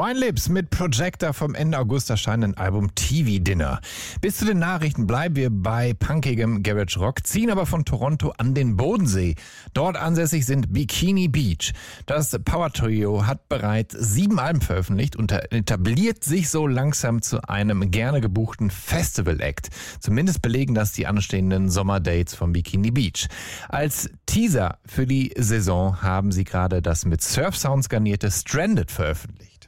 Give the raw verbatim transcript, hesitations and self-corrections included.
Wine Lips mit Projector vom Ende August erscheinenden Album T V Dinner. Bis zu den Nachrichten bleiben wir bei punkigem Garage Rock, ziehen aber von Toronto an den Bodensee. Dort ansässig sind Bikini Beach. Das Power Trio hat bereits sieben Alben veröffentlicht und etabliert sich so langsam zu einem gerne gebuchten Festival-Act. Zumindest belegen das die anstehenden Sommerdates von Bikini Beach. Als Teaser für die Saison haben sie gerade das mit Surf Sounds garnierte Stranded veröffentlicht.